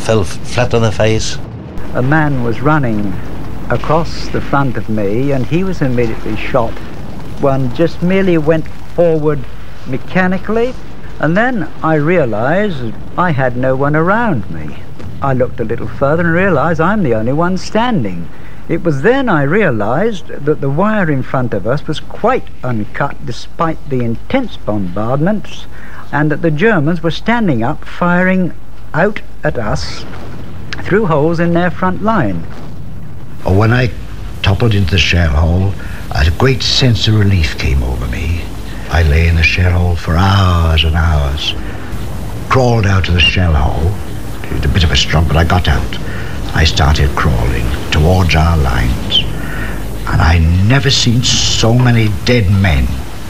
fell flat on the face. A man was running across the front of me and he was immediately shot. One just merely went forward mechanically, and then I realized I had no one around me. I looked a little further and realized I'm the only one standing. It was then I realized that the wire in front of us was quite uncut despite the intense bombardments, and that the Germans were standing up firing out at us through holes in their front line. When I toppled into the shell hole, a great sense of relief came over me. I lay in the shell hole for hours and hours, crawled out of the shell hole. It was a bit of a struggle, but I got out. I started crawling towards our lines, and I never seen so many dead men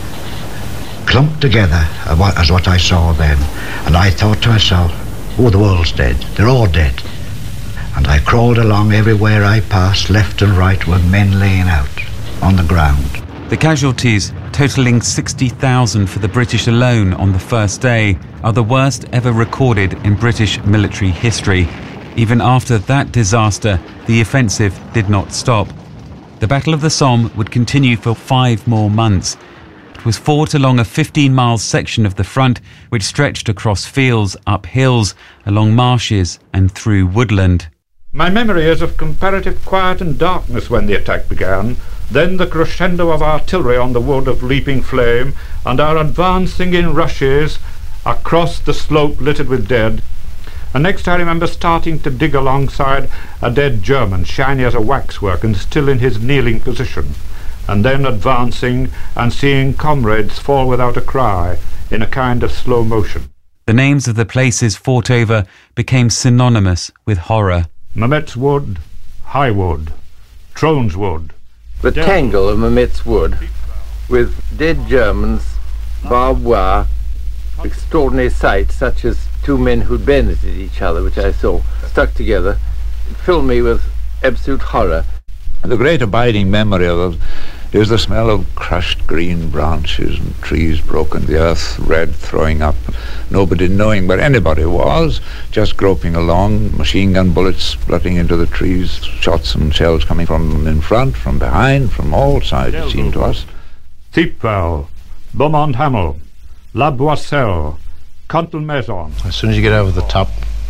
clumped together as what I saw then. And I thought to myself, oh, the world's dead. They're all dead. And I crawled along everywhere I passed, left and right, were men laying out on the ground. The casualties, totalling 60,000 for the British alone on the first day, are the worst ever recorded in British military history. Even after that disaster, the offensive did not stop. The Battle of the Somme would continue for 5 more months. It was fought along a 15-mile section of the front, which stretched across fields, up hills, along marshes and through woodland. My memory is of comparative quiet and darkness when the attack began, then the crescendo of artillery on the wood of leaping flame, and our advancing in rushes across the slope littered with dead. And next I remember starting to dig alongside a dead German, shiny as a waxwork and still in his kneeling position, and then advancing and seeing comrades fall without a cry in a kind of slow motion. The names of the places fought over became synonymous with horror. Mametz Wood, High Wood, Trones Wood. The tangle of Mametz Wood, with dead Germans, barbed wire, extraordinary sights such as 2 men who'd bayoneted each other, which I saw, stuck together, it filled me with absolute horror. The great abiding memory of it is the smell of crushed green branches and trees broken, the earth red, throwing up, nobody knowing where anybody was, just groping along, machine gun bullets splutting into the trees, shots and shells coming from in front, from behind, from all sides, it seemed to us. Thiepval, Beaumont-Hamel, La Boisselle, Contalmaison. As soon as you get over the top,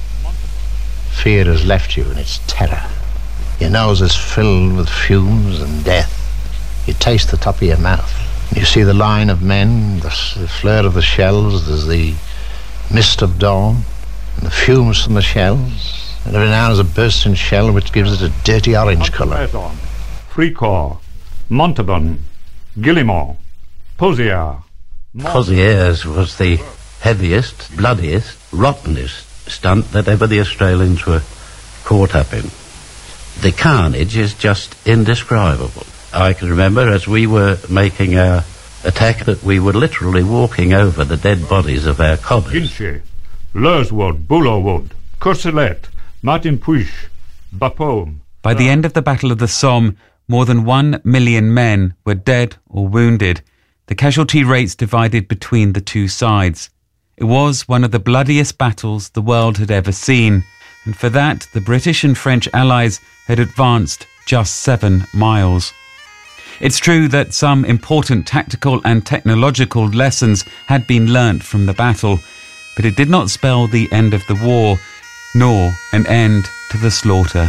fear has left you and it's terror. Your nose is filled with fumes and death. You taste the top of your mouth. You see the line of men, the flare of the shells, there's the mist of dawn, and the fumes from the shells, and every now and then a bursting shell which gives it a dirty orange colour. Fricourt, Montauban, Guillemont, Pozières. Pozières was the heaviest, bloodiest, rottenest stunt that ever the Australians were caught up in. The carnage is just indescribable. I can remember as we were making our attack that we were literally walking over the dead bodies of our cobbers. Ginchy, Leurswood, Boulotwood, Courcelette, Martinpuich, Bapaume. By the end of the Battle of the Somme, more than 1 million men were dead or wounded. The casualty rates divided between the two sides. It was one of the bloodiest battles the world had ever seen, and for that the British and French allies had advanced just 7 miles. It's true that some important tactical and technological lessons had been learnt from the battle, but it did not spell the end of the war, nor an end to the slaughter.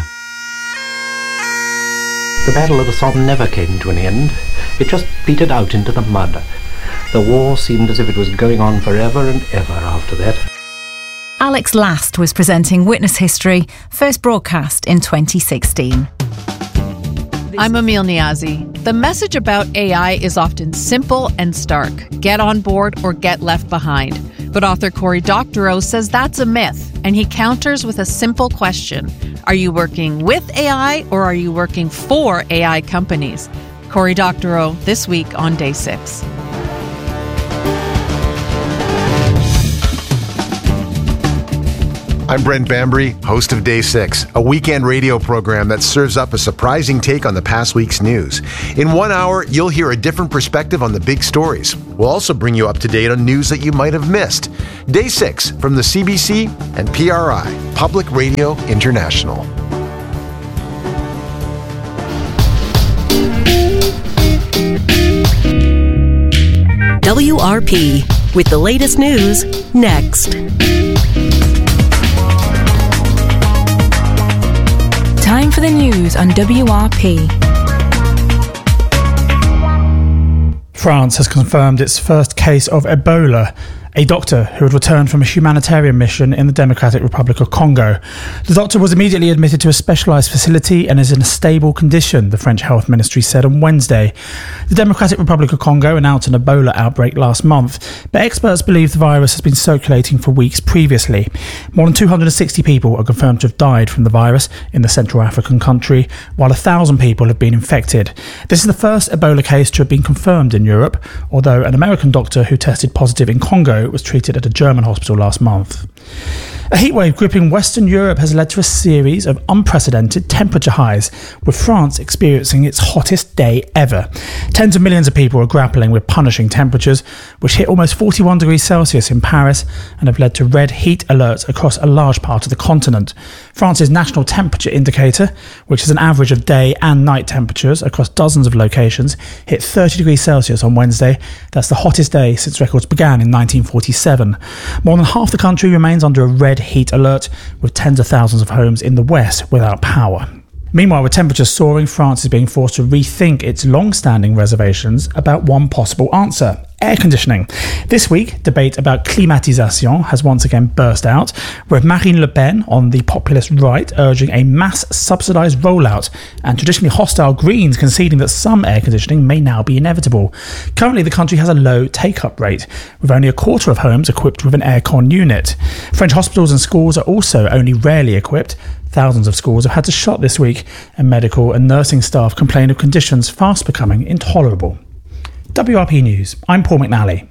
The Battle of the Somme never came to an end. It just petered out into the mud. The war seemed as if it was going on forever and ever after that. Alex Last was presenting Witness History, first broadcast in 2016. I'm Emil Niazi. The message about AI is often simple and stark. Get on board or get left behind. But author Cory Doctorow says that's a myth, and he counters with a simple question. Are you working with AI or are you working for AI companies? Cory Doctorow this week on Day 6. I'm Brent Bambry, host of Day 6, a weekend radio program that serves up a surprising take on the past week's news. In 1 hour, you'll hear a different perspective on the big stories. We'll also bring you up to date on news that you might have missed. Day 6 from the CBC and PRI, Public Radio International. WRP, with the latest news next. Time for the news on WRP. France has confirmed its first case of Ebola. A doctor who had returned from a humanitarian mission in the Democratic Republic of Congo. The doctor was immediately admitted to a specialised facility and is in a stable condition, the French Health Ministry said on Wednesday. The Democratic Republic of Congo announced an Ebola outbreak last month, but experts believe the virus has been circulating for weeks previously. More than 260 people are confirmed to have died from the virus in the Central African country, while 1,000 people have been infected. This is the first Ebola case to have been confirmed in Europe, although an American doctor who tested positive in Congo was treated at a German hospital last month. A heatwave gripping Western Europe has led to a series of unprecedented temperature highs, with France experiencing its hottest day ever. Tens of millions of people are grappling with punishing temperatures, which hit almost 41 degrees Celsius in Paris and have led to red heat alerts across a large part of the continent. France's national temperature indicator, which is an average of day and night temperatures across dozens of locations, hit 30 degrees Celsius on Wednesday. That's the hottest day since records began in 1947. More than half the country remains under a red heat alert, with tens of thousands of homes in the west without power. Meanwhile, with temperatures soaring, France is being forced to rethink its long-standing reservations about one possible answer: air conditioning. This week, debate about climatisation has once again burst out, with Marine Le Pen on the populist right urging a mass subsidised rollout, and traditionally hostile Greens conceding that some air conditioning may now be inevitable. Currently, the country has a low take-up rate, with only a quarter of homes equipped with an aircon unit. French hospitals and schools are also only rarely equipped. Thousands of schools have had to shut this week, and medical and nursing staff complain of conditions fast becoming intolerable. WRP News, I'm Paul McNally.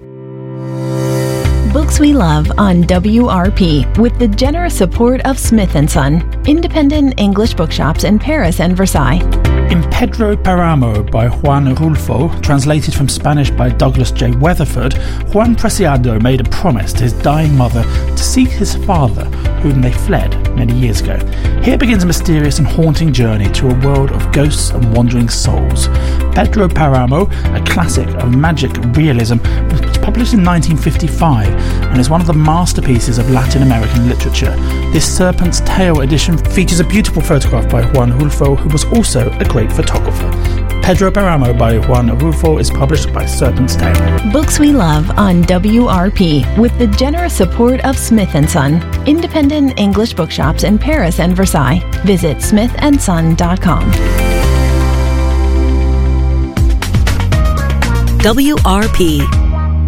Books we love on WRP with the generous support of Smith & Son, independent English bookshops in Paris and Versailles. In Pedro Paramo by Juan Rulfo, translated from Spanish by Douglas J. Weatherford, Juan Preciado made a promise to his dying mother to seek his father, whom they fled many years ago. Here begins a mysterious and haunting journey to a world of ghosts and wandering souls. Pedro Paramo, a classic of magic realism, was published in 1955 and is one of the masterpieces of Latin American literature. This Serpent's Tail edition features a beautiful photograph by Juan Rulfo, who was also a great photographer. Pedro Paramo by Juan Rulfo is published by Serpent's Tail. Books we love on WRP with the generous support of Smith & Son, independent English bookshops in Paris and Versailles. Visit smithandson.com. WRP.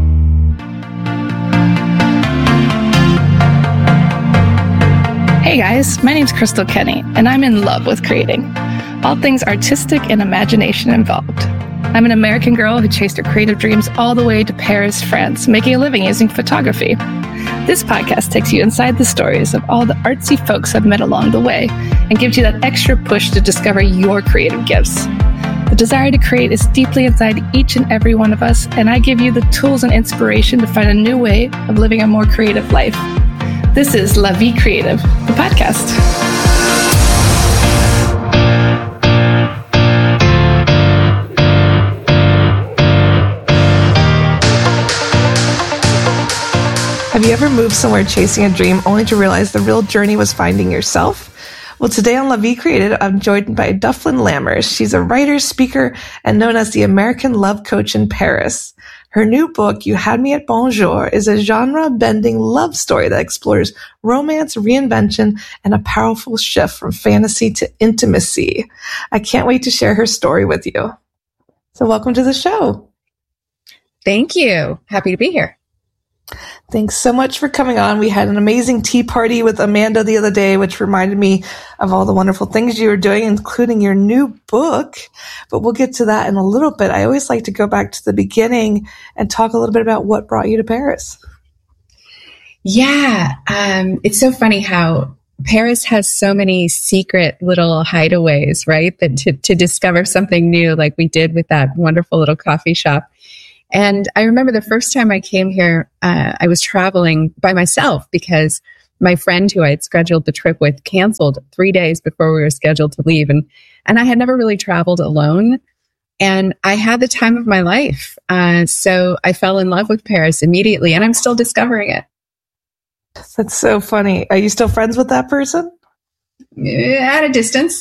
Hey guys, my name's Crystal Kenny, and I'm in love with creating. All things artistic and imagination involved. I'm an American girl who chased her creative dreams all the way to Paris, France, making a living using photography. This podcast takes you inside the stories of all the artsy folks I've met along the way and gives you that extra push to discover your creative gifts. The desire to create is deeply inside each and every one of us, and I give you the tools and inspiration to find a new way of living a more creative life. This is La Vie Creative, the podcast. Have you ever moved somewhere chasing a dream only to realize the real journey was finding yourself? Well, today on La Vie Creative, I'm joined by Dufflin Lammers. She's a writer, speaker, and known as the American Love Coach in Paris. Her new book, You Had Me at Bonjour, is a genre-bending love story that explores romance, reinvention, and a powerful shift from fantasy to intimacy. I can't wait to share her story with you. So welcome to the show. Thank you. Happy to be here. Thanks so much for coming on. We had an amazing tea party with Amanda the other day, which reminded me of all the wonderful things you were doing, including your new book. But we'll get to that in a little bit. I always like to go back to the beginning and talk a little bit about what brought you to Paris. Yeah. It's so funny how Paris has so many secret little hideaways, right? That to discover something new, like we did with that wonderful little coffee shop. And I remember the first time I came here, I was traveling by myself because my friend who I had scheduled the trip with canceled 3 days before we were scheduled to leave. And I had never really traveled alone. And I had the time of my life. So I fell in love with Paris immediately, and I'm still discovering it. That's so funny. Are you still friends with that person? At a distance.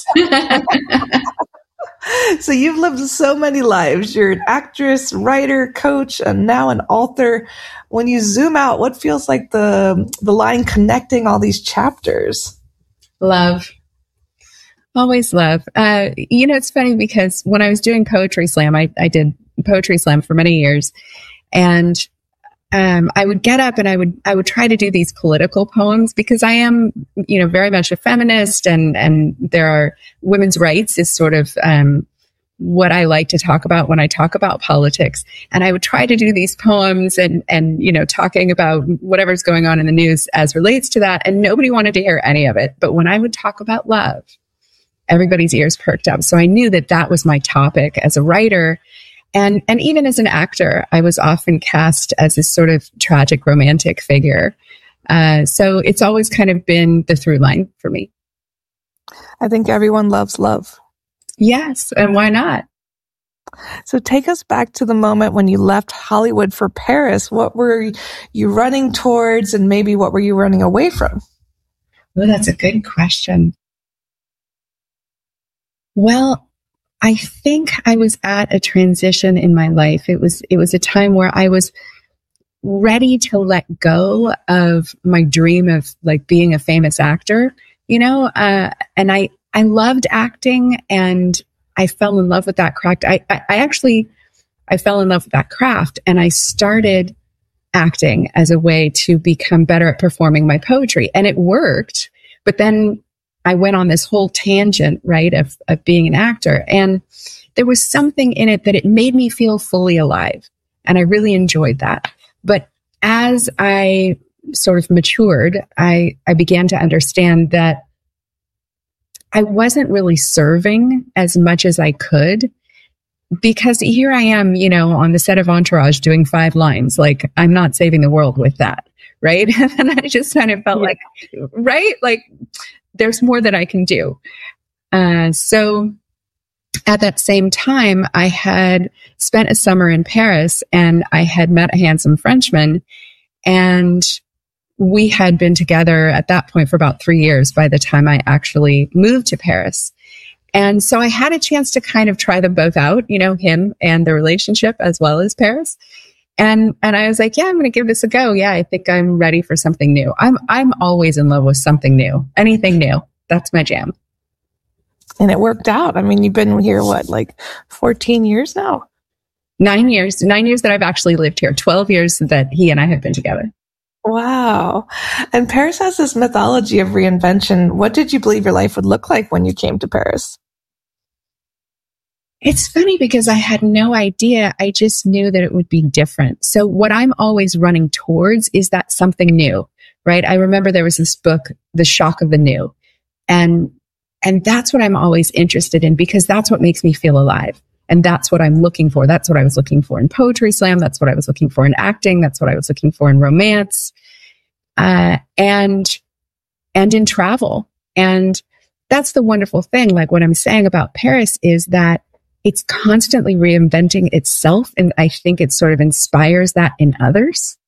So you've lived so many lives. You're an actress, writer, coach, and now an author. When you zoom out, what feels like the line connecting all these chapters? Love. Always love. It's funny because when I was doing Poetry Slam, I did Poetry Slam for many years, and I would get up and I would try to do these political poems because I am, very much a feminist, and there are women's rights is sort of what I like to talk about when I talk about politics. And I would try to do these poems and talking about whatever's going on in the news as relates to that, and nobody wanted to hear any of it. But when I would talk about love, everybody's ears perked up. So I knew that that was my topic as a writer. And even as an actor, I was often cast as this sort of tragic romantic figure. So it's always kind of been the through line for me. I think everyone loves love. Yes, and why not? So take us back to the moment when you left Hollywood for Paris. What were you running towards, and maybe what were you running away from? Well, that's a good question. Well, I think I was at a transition in my life. It was a time where I was ready to let go of my dream of like being a famous actor, and I loved acting, and I fell in love with that craft. I fell in love with that craft, and I started acting as a way to become better at performing my poetry, and it worked. But then I went on this whole tangent, right, of being an actor. And there was something in it that it made me feel fully alive. And I really enjoyed that. But as I sort of matured, I began to understand that I wasn't really serving as much as I could, because here I am, on the set of Entourage doing 5 lines. Like, I'm not saving the world with that, right? And I just kind of felt like, right? Like, there's more that I can do. So at that same time, I had spent a summer in Paris, and I had met a handsome Frenchman, and we had been together at that point for about 3 years by the time I actually moved to Paris. And so I had a chance to kind of try them both out, him and the relationship as well as Paris. And I was like, yeah, I'm going to give this a go. Yeah, I think I'm ready for something new. I'm always in love with something new, anything new. That's my jam. And it worked out. I mean, you've been here, 14 years now? 9 years. 9 years that I've actually lived here. 12 years that he and I have been together. Wow. And Paris has this mythology of reinvention. What did you believe your life would look like when you came to Paris? It's funny because I had no idea. I just knew that it would be different. So what I'm always running towards is that something new, right? I remember there was this book, The Shock of the New. And that's what I'm always interested in, because that's what makes me feel alive. And that's what I'm looking for. That's what I was looking for in Poetry Slam. That's what I was looking for in acting. That's what I was looking for in romance, and in travel. And that's the wonderful thing. Like, what I'm saying about Paris is that it's constantly reinventing itself. And I think it sort of inspires that in others.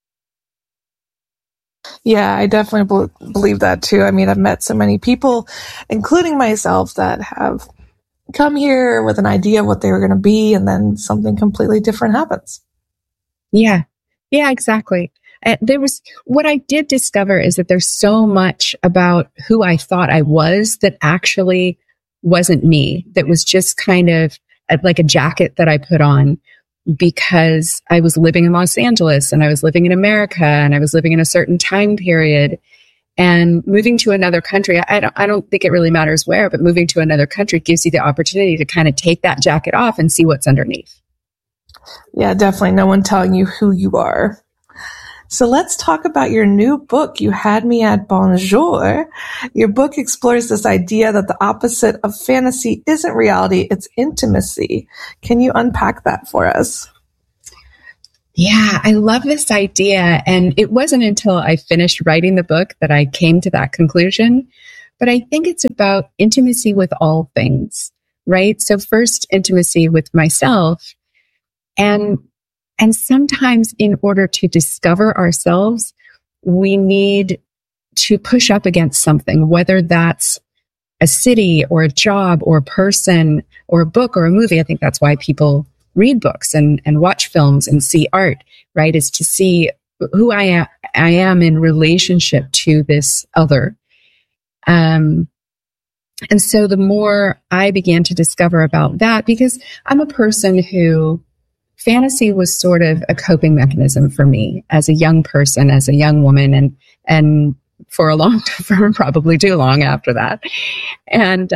Yeah, I definitely believe that too. I mean, I've met so many people, including myself, that have come here with an idea of what they were going to be, and then something completely different happens. Yeah, exactly. What I did discover is that there's so much about who I thought I was that actually wasn't me. That was just kind of like a jacket that I put on because I was living in Los Angeles, and I was living in America, and I was living in a certain time period. And moving to another country, I don't think it really matters where, but moving to another country gives you the opportunity to kind of take that jacket off and see what's underneath. Yeah, definitely. No one telling you who you are. So let's talk about your new book, You Had Me at Bonjour. Your book explores this idea that the opposite of fantasy isn't reality, it's intimacy. Can you unpack that for us? Yeah, I love this idea. And it wasn't until I finished writing the book that I came to that conclusion. But I think it's about intimacy with all things, right? So first, intimacy with myself. And sometimes in order to discover ourselves, we need to push up against something, whether that's a city or a job or a person or a book or a movie. I think that's why people read books and watch films and see art, right? Is to see who I am in relationship to this other. And so the more I began to discover about that, because I'm a person who fantasy was sort of a coping mechanism for me as a young person, as a young woman, and for probably too long after that. And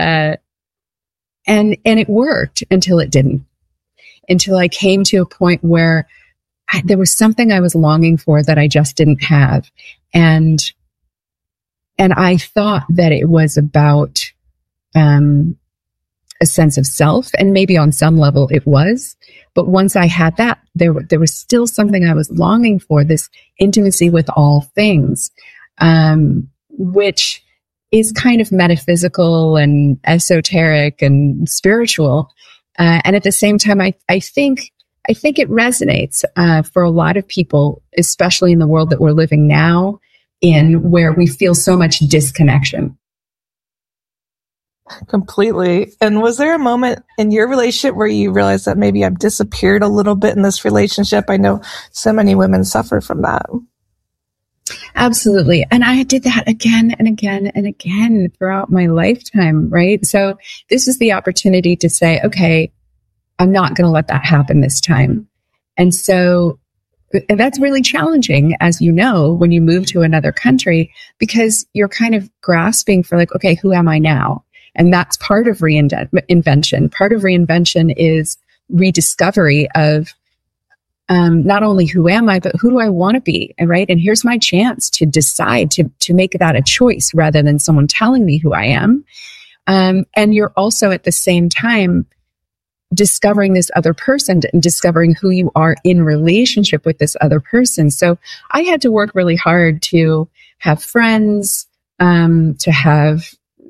it worked until it didn't, until I came to a point where there was something I was longing for that I just didn't have. And I thought that it was about, a sense of self, and maybe on some level it was. But once I had that, there was still something I was longing for, this intimacy with all things, which is kind of metaphysical and esoteric and spiritual. And at the same time, I think it resonates for a lot of people, especially in the world that we're living now in, where we feel so much disconnection. Completely. And was there a moment in your relationship where you realized that maybe I've disappeared a little bit in this relationship? I know so many women suffer from that. Absolutely. And I did that again and again and again throughout my lifetime, right? So this is the opportunity to say, okay, I'm not going to let that happen this time. And that's really challenging, as you know, when you move to another country, because you're kind of grasping for like, okay, who am I now? And that's part of reinvention. Part of reinvention is rediscovery of not only who am I, but who do I want to be, right? And here's my chance to decide to make that a choice rather than someone telling me who I am. And you're also at the same time discovering this other person and discovering who you are in relationship with this other person. So I had to work really hard to have friends, to have,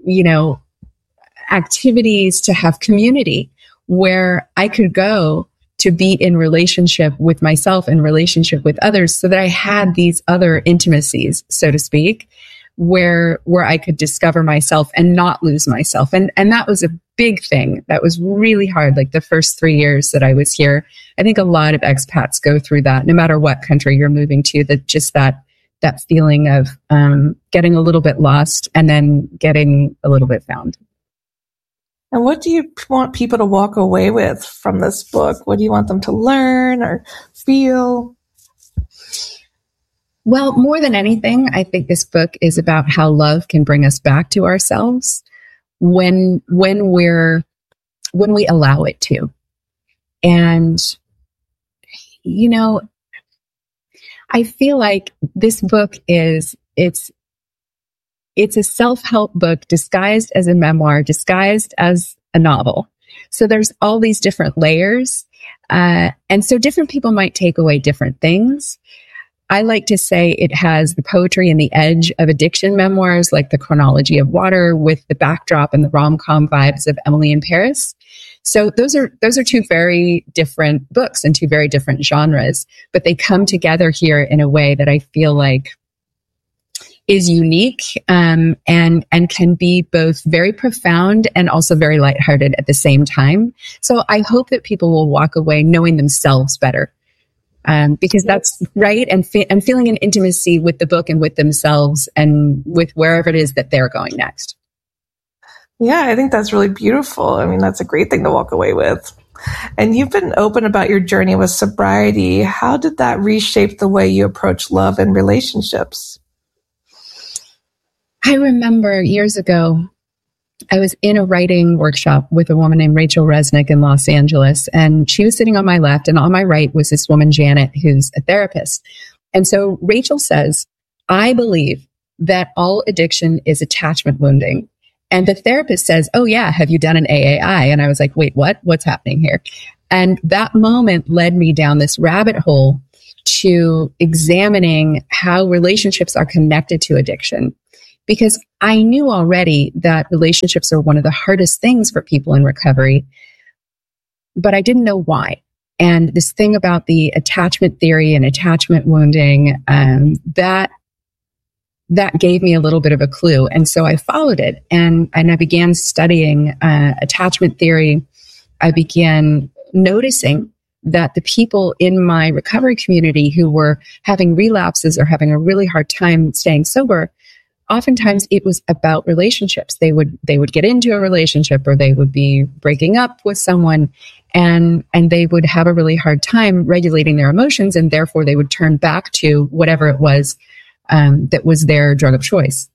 activities, to have community where I could go to be in relationship with myself and relationship with others, so that I had these other intimacies, so to speak, where I could discover myself and not lose myself. And that was a big thing. That was really hard. Like the first 3 years that I was here, I think a lot of expats go through that, no matter what country you're moving to, that feeling of getting a little bit lost and then getting a little bit found. And what do you want people to walk away with from this book? What do you want them to learn or feel? Well, more than anything, I think this book is about how love can bring us back to ourselves when we allow it to. And, I feel like this book it's a self-help book disguised as a memoir, disguised as a novel. So there's all these different layers. And so different people might take away different things. I like to say it has the poetry and the edge of addiction memoirs, like The Chronology of Water, with the backdrop and the rom-com vibes of Emily in Paris. So those are two very different books and two very different genres, but they come together here in a way that I feel like is unique, and can be both very profound and also very lighthearted at the same time. So I hope that people will walk away knowing themselves better, because that's right, and feeling an intimacy with the book and with themselves and with wherever it is that they're going next. Yeah, I think that's really beautiful. I mean, that's a great thing to walk away with. And you've been open about your journey with sobriety. How did that reshape the way you approach love and relationships? I remember years ago, I was in a writing workshop with a woman named Rachel Resnick in Los Angeles, and she was sitting on my left, and on my right was this woman, Janet, who's a therapist. And so Rachel says, I believe that all addiction is attachment wounding. And the therapist says, oh yeah, have you done an AAI? And I was like, wait, what? What's happening here? And that moment led me down this rabbit hole to examining how relationships are connected to addiction. Because I knew already that relationships are one of the hardest things for people in recovery, but I didn't know why. And this thing about the attachment theory and attachment wounding, that gave me a little bit of a clue. And so I followed it and I began studying attachment theory. I began noticing that the people in my recovery community who were having relapses or having a really hard time staying sober, oftentimes it was about relationships. They would get into a relationship or they would be breaking up with someone and they would have a really hard time regulating their emotions, and therefore they would turn back to whatever it was that was their drug of choice.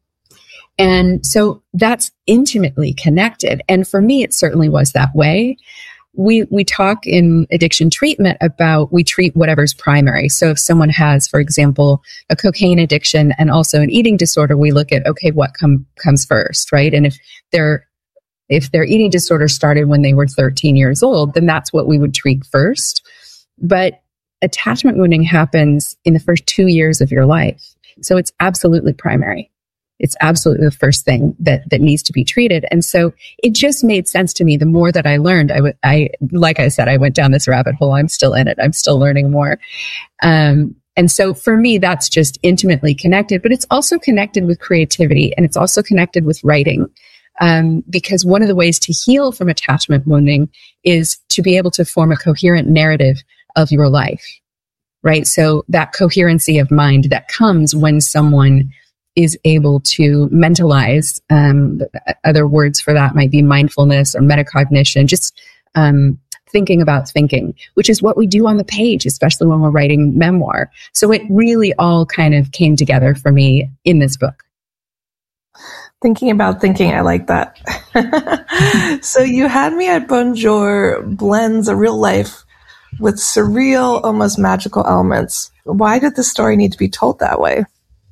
And so that's intimately connected. And for me, it certainly was that way. We talk in addiction treatment about we treat whatever's primary. So if someone has, for example, a cocaine addiction and also an eating disorder, we look at, okay, what comes first, right? And if their eating disorder started when they were 13 years old, then that's what we would treat first. But attachment wounding happens in the first 2 years of your life. So it's absolutely primary. It's absolutely the first thing that needs to be treated. And so it just made sense to me. The more that I learned, like I said, I went down this rabbit hole. I'm still in it. I'm still learning more. And so for me, that's just intimately connected, but it's also connected with creativity and it's also connected with writing. Because one of the ways to heal from attachment wounding is to be able to form a coherent narrative of your life, right? So that coherency of mind that comes when someone is able to mentalize, other words for that might be mindfulness or metacognition, just thinking about thinking, which is what we do on the page, especially when we're writing memoir. So it really all kind of came together for me in this book. Thinking about thinking, I like that. So You Had Me at Bonjour blends a real life with surreal, almost magical elements. Why did the story need to be told that way?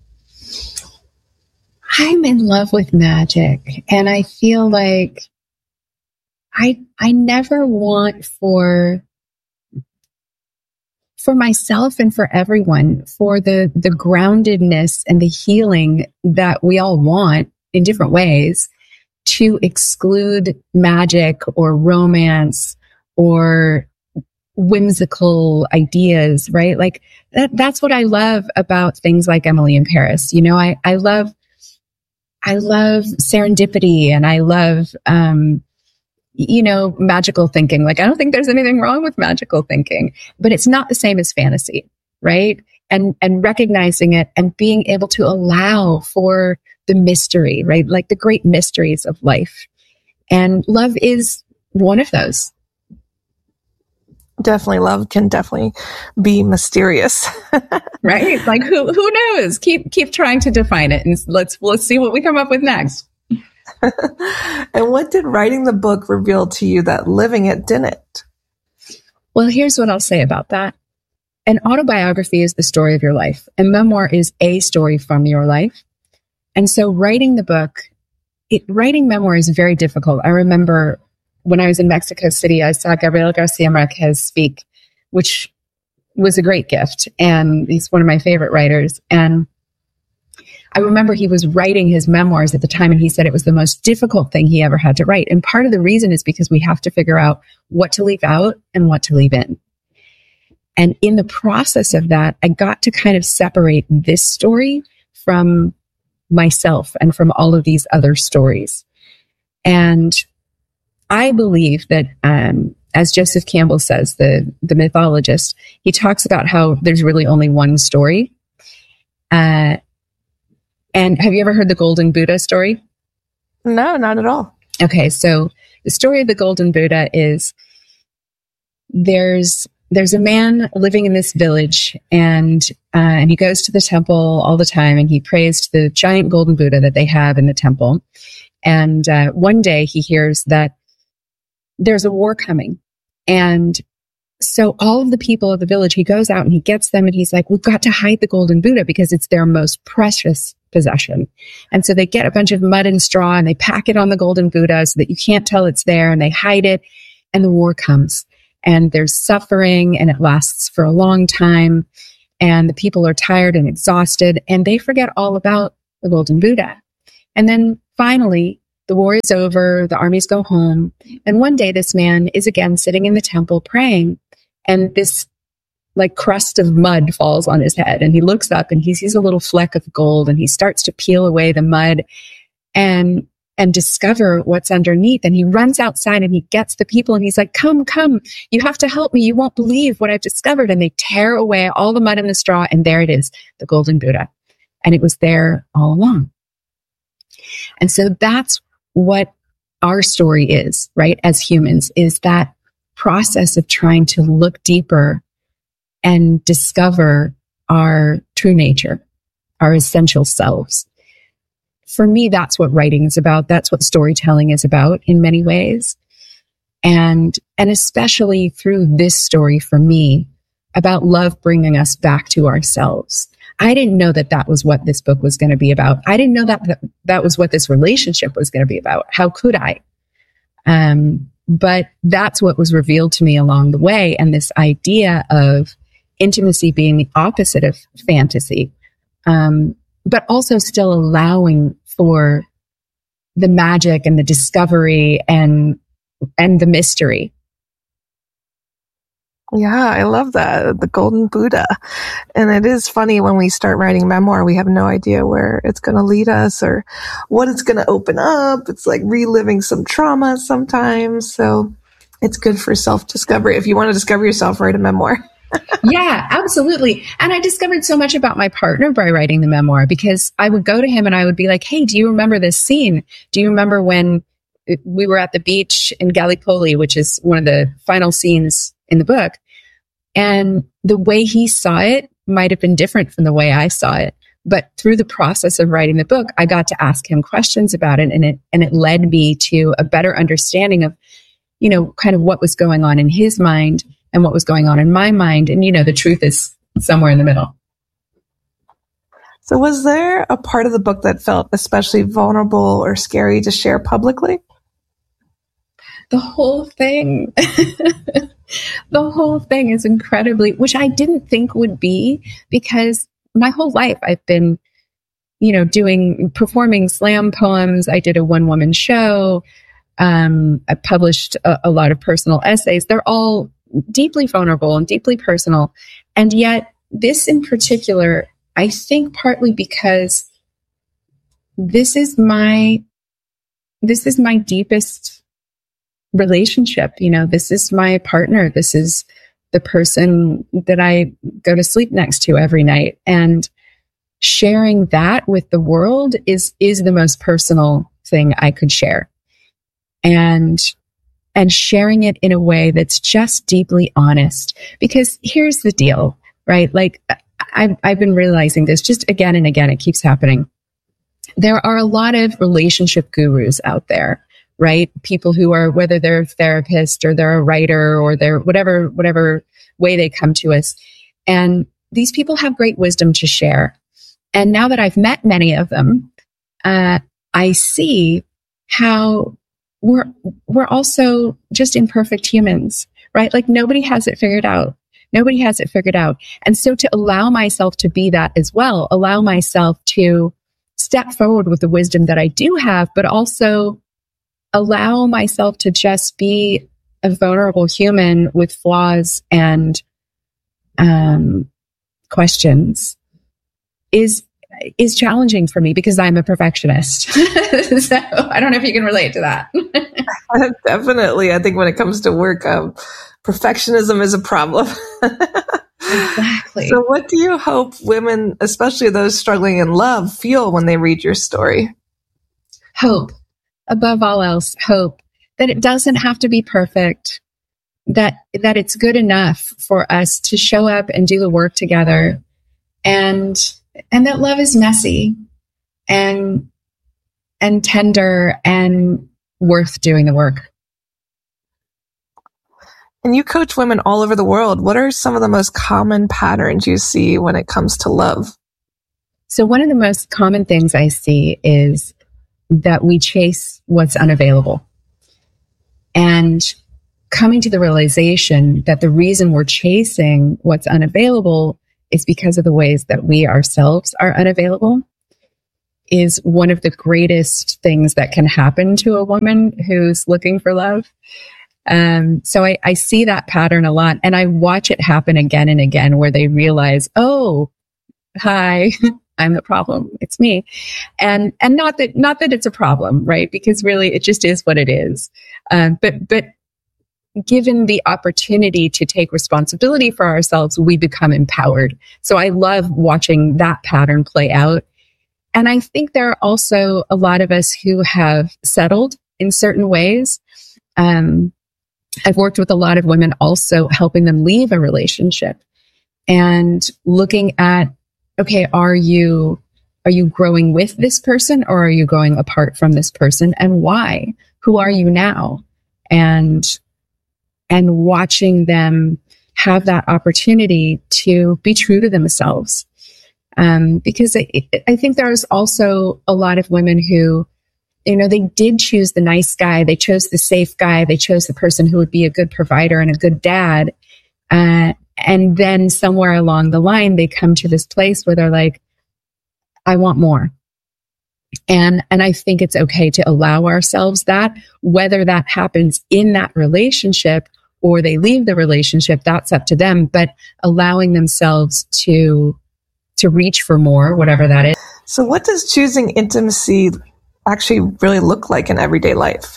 I'm in love with magic, and I feel like I never want for myself and for everyone, for the groundedness and the healing that we all want in different ways, to exclude magic or romance or whimsical ideas, right? Like that's what I love about things like Emily in Paris. You know, I love serendipity and I love, magical thinking. Like, I don't think there's anything wrong with magical thinking, but it's not the same as fantasy, right? And recognizing it and being able to allow for the mystery, right? Like the great mysteries of life. And love is one of those. Definitely, love can definitely be mysterious. Right? Like who knows? Keep trying to define it, and let's see what we come up with next. And what did writing the book reveal to you that living it didn't? Well, here's what I'll say about that. An autobiography is the story of your life. A memoir is a story from your life. And so writing the book, writing memoir is very difficult. I remember when I was in Mexico City, I saw Gabriel Garcia Marquez speak, which was a great gift. And he's one of my favorite writers. And I remember he was writing his memoirs at the time, and he said it was the most difficult thing he ever had to write. And part of the reason is because we have to figure out what to leave out and what to leave in. And in the process of that, I got to kind of separate this story from myself and from all of these other stories. And I believe that, as Joseph Campbell says, the mythologist, he talks about how there's really only one story. And have you ever heard the Golden Buddha story? No, not at all. Okay, so the story of the Golden Buddha is there's a man living in this village, and he goes to the temple all the time, and he prays to the giant Golden Buddha that they have in the temple. And one day he hears that there's a war coming, and so all of the people of the village, he goes out and he gets them and he's like, we've got to hide the golden Buddha because it's their most precious possession. And so they get a bunch of mud and straw and they pack it on the golden Buddha so that you can't tell it's there, and they hide it, and the war comes and there's suffering and it lasts for a long time. And the people are tired and exhausted and they forget all about the golden Buddha. And then finally, the war is over, the armies go home. And one day this man is again sitting in the temple praying, and this like crust of mud falls on his head, and he looks up and he sees a little fleck of gold, and he starts to peel away the mud and discover what's underneath. And he runs outside and he gets the people and he's like, come, you have to help me. You won't believe what I've discovered. And they tear away all the mud and the straw, and there it is, the golden Buddha. And it was there all along. And so that's what our story is, right? As humans, is that process of trying to look deeper and discover our true nature, our essential selves. For me, that's what writing is about. That's what storytelling is about in many ways. And especially through this story for me, about love bringing us back to ourselves. I didn't know that that was what this book was going to be about. I didn't know that was what this relationship was going to be about. How could I? But that's what was revealed to me along the way. And this idea of intimacy being the opposite of fantasy, but also still allowing for the magic and the discovery and the mystery. Yeah, I love that. The golden Buddha. And it is funny when we start writing memoir, we have no idea where it's going to lead us or what it's going to open up. It's like reliving some trauma sometimes. So it's good for self-discovery. If you want to discover yourself, write a memoir. Yeah, absolutely. And I discovered so much about my partner by writing the memoir, because I would go to him and I would be like, hey, do you remember this scene? Do you remember when we were at the beach in Gallipoli, which is one of the final scenes in the book? And the way he saw it might have been different from the way I saw it. But through the process of writing the book, I got to ask him questions about it. And it led me to a better understanding of, kind of what was going on in his mind and what was going on in my mind. And, the truth is somewhere in the middle. So was there a part of the book that felt especially vulnerable or scary to share publicly? The whole thing. The whole thing is incredibly, which I didn't think would be, because my whole life I've been, performing slam poems. I did a one-woman show. I published a lot of personal essays. They're all deeply vulnerable and deeply personal. And yet this in particular, I think partly because this is my deepest relationship. This is my partner. This is the person that I go to sleep next to every night. And sharing that with the world is the most personal thing I could share. And sharing it in a way that's just deeply honest. Because here's the deal, right? Like I've been realizing this just again and again. It keeps happening. There are a lot of relationship gurus out there, right? People who are, whether they're a therapist or they're a writer or they're whatever way they come to us. And these people have great wisdom to share. And now that I've met many of them, I see how we're also just imperfect humans, right? Like nobody has it figured out. Nobody has it figured out. And so to allow myself to be that as well, allow myself to step forward with the wisdom that I do have, but also allow myself to just be a vulnerable human with flaws and questions is challenging for me because I'm a perfectionist. So I don't know if you can relate to that. Definitely. I think when it comes to work, perfectionism is a problem. Exactly. So what do you hope women, especially those struggling in love, feel when they read your story? Hope. Above all else, hope that it doesn't have to be perfect, that it's good enough for us to show up and do the work together, and that love is messy and tender and worth doing the work. And you coach women all over the world. What are some of the most common patterns you see when it comes to love? So one of the most common things I see is that we chase what's unavailable. And coming to the realization that the reason we're chasing what's unavailable is because of the ways that we ourselves are unavailable is one of the greatest things that can happen to a woman who's looking for love. So I see that pattern a lot, and I watch it happen again and again where they realize, oh, hi, I'm the problem. It's me. And not that it's a problem, right? Because really it just is what it is. But given the opportunity to take responsibility for ourselves, we become empowered. So I love watching that pattern play out. And I think there are also a lot of us who have settled in certain ways. I've worked with a lot of women also helping them leave a relationship and looking at, okay, are you growing with this person or are you growing apart from this person, and why? Who are you now? And watching them have that opportunity to be true to themselves. Because I think there's also a lot of women who, they did choose the nice guy. They chose the safe guy. They chose the person who would be a good provider and a good dad. And then somewhere along the line, they come to this place where they're like, I want more. And I think it's okay to allow ourselves that, whether that happens in that relationship or they leave the relationship, that's up to them, but allowing themselves to reach for more, whatever that is. So what does choosing intimacy actually really look like in everyday life?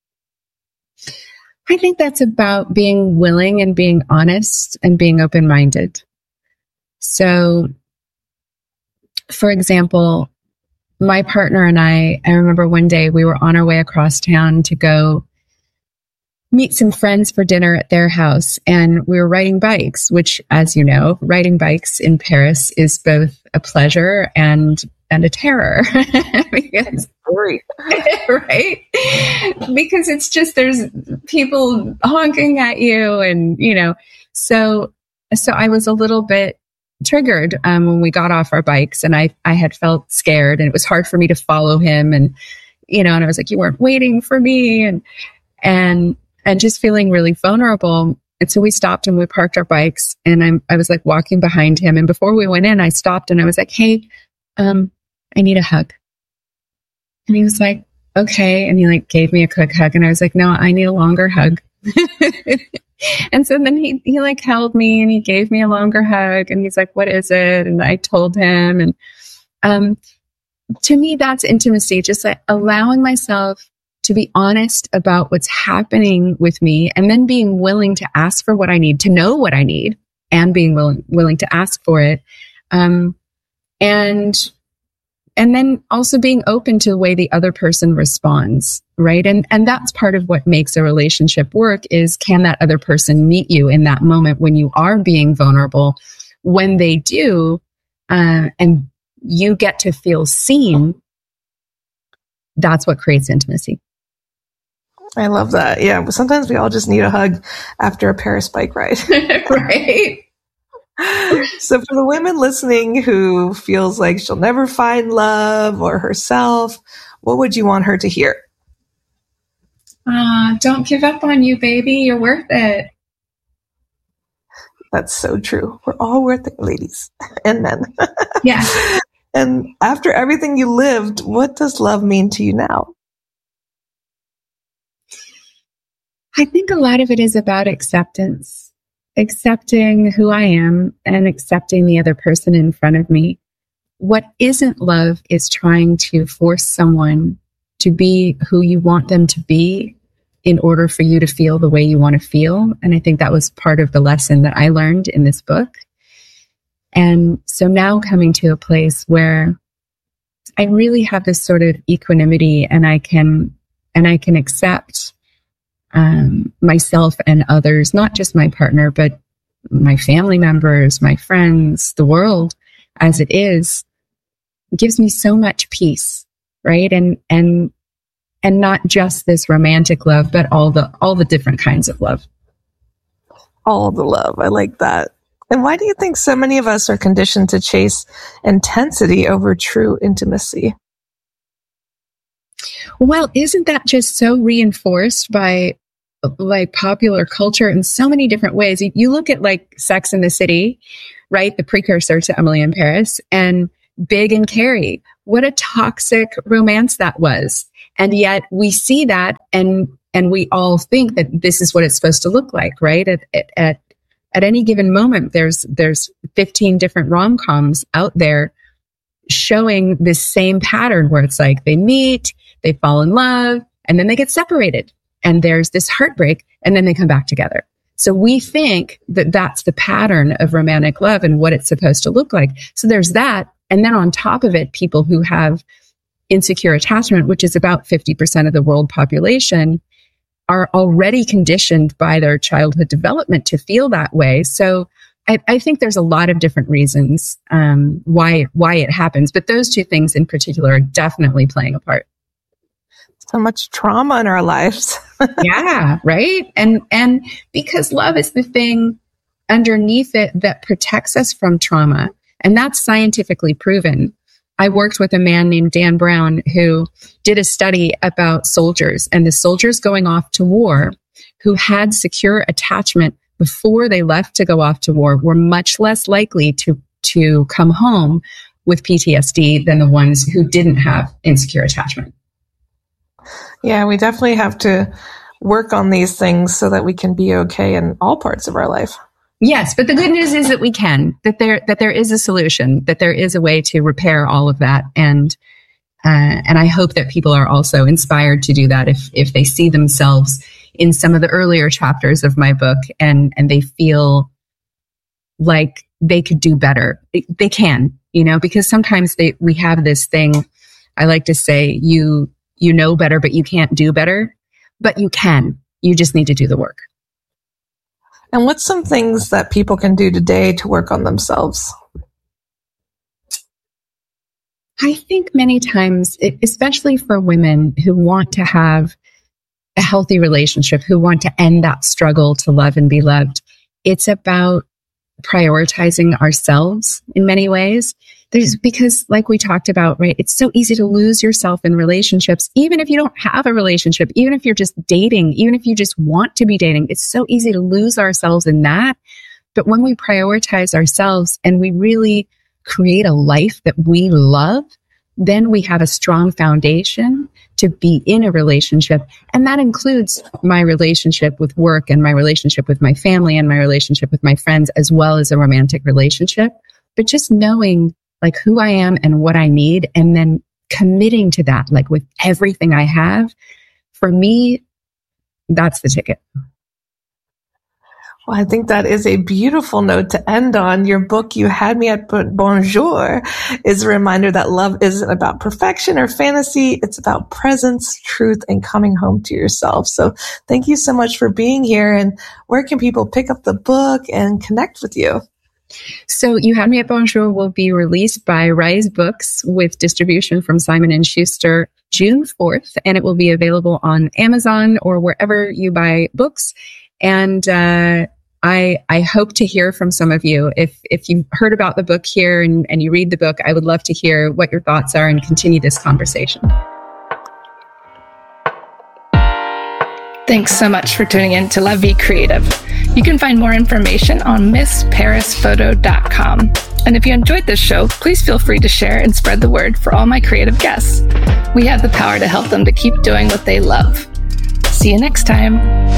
I think that's about being willing and being honest and being open-minded. So, for example, my partner and I remember one day we were on our way across town to go meet some friends for dinner at their house, and we were riding bikes, which, as you know, riding bikes in Paris is both a pleasure and a terror. Because, right? Because it's just, there's people honking at you and, so I was a little bit triggered when we got off our bikes, and I had felt scared, and it was hard for me to follow him, and and I was like, you weren't waiting for me, and just feeling really vulnerable. And so we stopped and we parked our bikes, and I was like walking behind him, and before we went in, I stopped and I was like, hey, I need a hug. And he was like, okay. And he gave me a quick hug, and I was like, no, I need a longer hug. And so then he held me and he gave me a longer hug, and he's like, what is it? And I told him, and to me, that's intimacy, just allowing myself to be honest about what's happening with me, and then being willing to ask for what I need, to know what I need, and being willing to ask for it. And then also being open to the way the other person responds, right? And that's part of what makes a relationship work is, can that other person meet you in that moment when you are being vulnerable? When they do, and you get to feel seen, that's what creates intimacy. I love that. Yeah. Sometimes we all just need a hug after a Paris bike ride. Right. So for the women listening who feels like she'll never find love or herself, what would you want her to hear? Don't give up on you, baby. You're worth it. That's so true. We're all worth it, ladies and men. Yeah. And after everything you lived, what does love mean to you now? I think a lot of it is about acceptance. Accepting who I am and accepting the other person in front of me. What isn't love is trying to force someone to be who you want them to be in order for you to feel the way you want to feel. And I think that was part of the lesson that I learned in this book. And so now coming to a place where I really have this sort of equanimity, and I can accept myself and others, not just my partner, but my family members, my friends, the world as it is, gives me so much peace, right? And not just this romantic love, but all the different kinds of love. all the love. I like that. And why do you think so many of us are conditioned to chase intensity over true intimacy? Well, isn't that just so reinforced by like popular culture in so many different ways? You look at like Sex and the City, right? The precursor to Emily in Paris, and Big and Carrie. What a toxic romance that was. And yet we see that and we all think that this is what it's supposed to look like, right? At any given moment, there's 15 different rom-coms out there showing this same pattern where it's like they meet, they fall in love, and then they get separated. And there's this heartbreak, and then they come back together. So we think that that's the pattern of romantic love and what it's supposed to look like. So there's that. And then on top of it, people who have insecure attachment, which is about 50% of the world population, are already conditioned by their childhood development to feel that way. So I think there's a lot of different reasons why it happens. But those two things in particular are definitely playing a part. So much trauma in our lives. Yeah, right? And because love is the thing underneath it that protects us from trauma. And that's scientifically proven. I worked with a man named Dan Brown who did a study about soldiers, and the soldiers going off to war who had secure attachment before they left to go off to war were much less likely to come home with PTSD than the ones who didn't have insecure attachment. Yeah, we definitely have to work on these things so that we can be okay in all parts of our life. Yes, but the good news is that we can, that there is a solution, that there is a way to repair all of that. And I hope that people are also inspired to do that if they see themselves in some of the earlier chapters of my book and they feel like they could do better. They can, because sometimes we have this thing, I like to say, you know better, but you can't do better, but you can. You just need to do the work. And what's some things that people can do today to work on themselves? I think many times, especially for women who want to have a healthy relationship, who want to end that struggle to love and be loved, it's about prioritizing ourselves in many ways. Because like we talked about, right, it's so easy to lose yourself in relationships, even if you don't have a relationship, even if you're just dating, even if you just want to be dating, it's so easy to lose ourselves in that. But when we prioritize ourselves and we really create a life that we love, then we have a strong foundation to be in a relationship. And that includes my relationship with work and my relationship with my family and my relationship with my friends, as well as a romantic relationship. But just knowing like who I am and what I need, and then committing to that, like with everything I have, for me, that's the ticket. Well, I think that is a beautiful note to end on. Your book, You Had Me at Bonjour, is a reminder that love isn't about perfection or fantasy. It's about presence, truth, and coming home to yourself. So thank you so much for being here. And where can people pick up the book and connect with you? So You Had Me at Bonjour will be released by Rise Books with distribution from Simon & Schuster June 4th, and it will be available on Amazon or wherever you buy books. And I hope to hear from some of you. If you've heard about the book here and you read the book, I would love to hear what your thoughts are and continue this conversation. Thanks so much for tuning in to La Vie Creative. You can find more information on MissParisPhoto.com. And if you enjoyed this show, please feel free to share and spread the word for all my creative guests. We have the power to help them to keep doing what they love. See you next time.